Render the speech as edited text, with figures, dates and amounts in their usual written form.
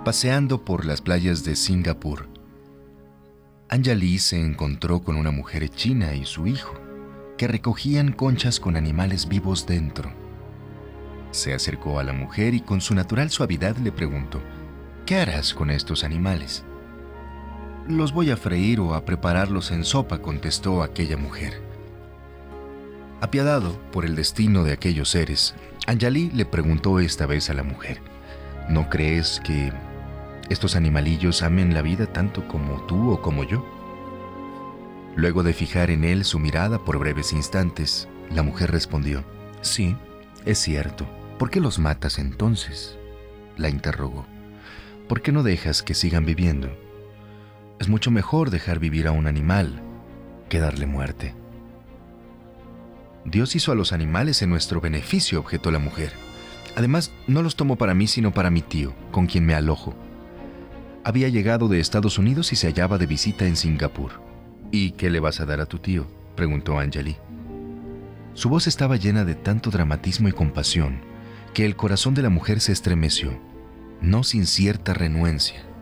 Paseando por las playas de Singapur, Anjali se encontró con una mujer china y su hijo, que recogían conchas con animales vivos dentro. Se acercó a la mujer y con su natural suavidad le preguntó: ¿qué harás con estos animales? Los voy a freír o a prepararlos en sopa, contestó aquella mujer. Apiadado por el destino de aquellos seres, Anjali le preguntó esta vez a la mujer: ¿no crees que estos animalillos amen la vida tanto como tú o como yo? Luego de fijar en él su mirada por breves instantes, la mujer respondió: sí, es cierto. ¿Por qué los matas entonces?, la interrogó. ¿Por qué no dejas que sigan viviendo? Es mucho mejor dejar vivir a un animal que darle muerte. Dios hizo a los animales en nuestro beneficio, objetó la mujer. Además, no los tomo para mí, sino para mi tío, con quien me alojo. Había llegado de Estados Unidos y se hallaba de visita en Singapur. ¿Y qué le vas a dar a tu tío?, preguntó Anjali. Su voz estaba llena de tanto dramatismo y compasión que el corazón de la mujer se estremeció, no sin cierta renuencia,